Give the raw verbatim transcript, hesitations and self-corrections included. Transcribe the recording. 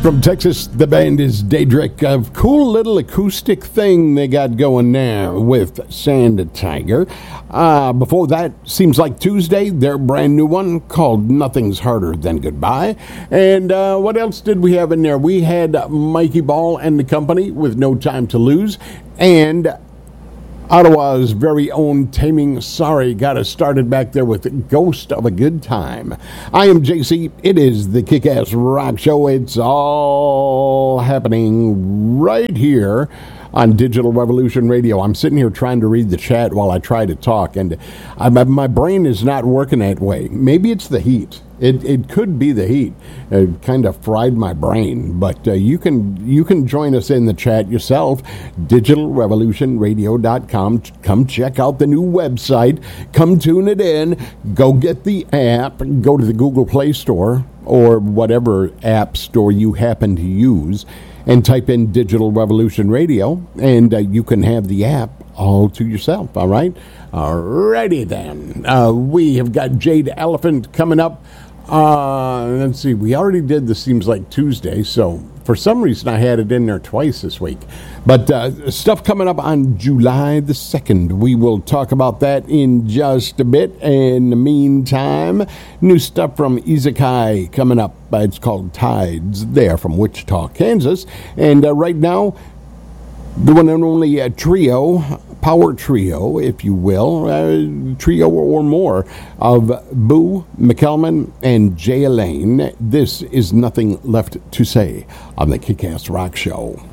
From Texas, the band is Daedric. A cool little acoustic thing they got going now with Sand Tiger. Uh, before that, Seems Like Tuesday, their brand new one called Nothing's Harder Than Goodbye. And uh, what else did we have in there? We had Mikey Ball and the Company with No Time to Lose. And Ottawa's very own Taming Sorry got us started back there with Ghost of a Good Time. I am J C. It is the Kick-Ass Rock Show. It's all happening right here on Digital Revolution Radio. I'm sitting here trying to read the chat while I try to talk, and I, my brain is not working that way. Maybe it's the heat. It it could be the heat. It kind of fried my brain. But uh, you can you can join us in the chat yourself. digital revolution radio dot com. Come check out the new website. Come tune it in. Go get the app. Go to the Google Play Store or whatever app store you happen to use, and type in Digital Revolution Radio, and uh, you can have the app all to yourself, all right? Alrighty then. Uh, we have got Jade Elephant coming up. Uh, let's see, we already did the Seems Like Tuesday, so for some reason I had it in there twice this week. But uh, stuff coming up on July the second. We will talk about that in just a bit. In the meantime, new stuff from Izakai coming up. Uh, it's called Tides. They're from Wichita, Kansas. And uh, right now, the one and only uh, trio, power trio, if you will, uh, trio or more, of Boo, McKelman, and Jay Elaine. This is Nothing Left to Say on the Kick-Ass Rock Show.